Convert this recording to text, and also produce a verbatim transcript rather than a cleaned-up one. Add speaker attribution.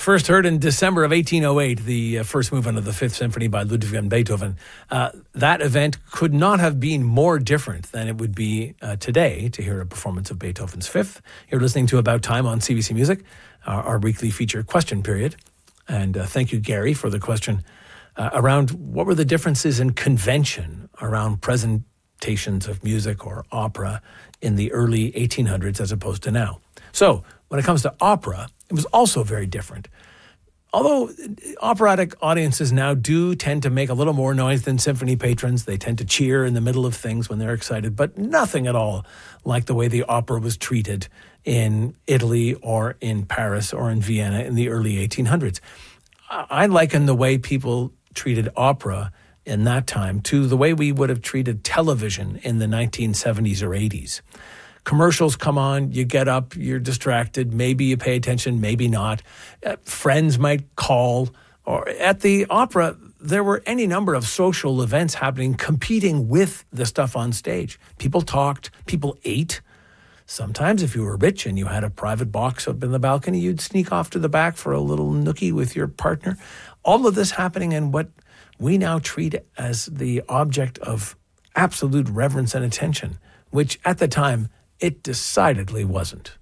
Speaker 1: first heard in December of eighteen oh eight, the uh, first movement of the Fifth Symphony by Ludwig van Beethoven. Uh, that event could not have been more different than it would be uh, today to hear a performance of Beethoven's Fifth. You're listening to About Time on C B C Music, our, our weekly feature question period. And uh, thank you, Gary, for the question uh, around what were the differences in convention around presentations of music or opera in the early eighteen hundreds as opposed to now. So when it comes to opera, it was also very different. Although operatic audiences now do tend to make a little more noise than symphony patrons, they tend to cheer in the middle of things when they're excited, but nothing at all like the way the opera was treated in Italy or in Paris or in Vienna in the early eighteen hundreds. I liken the way people treated opera in that time to the way we would have treated television in the nineteen seventies or eighties. Commercials come on, you get up, you're distracted, maybe you pay attention, maybe not. Uh, friends might call. Or at the opera, there were any number of social events happening, competing with the stuff on stage. People talked, people ate. Sometimes if you were rich and you had a private box up in the balcony, you'd sneak off to the back for a little nookie with your partner. All of this happening in what we now treat as the object of absolute reverence and attention, which at the time, it decidedly wasn't.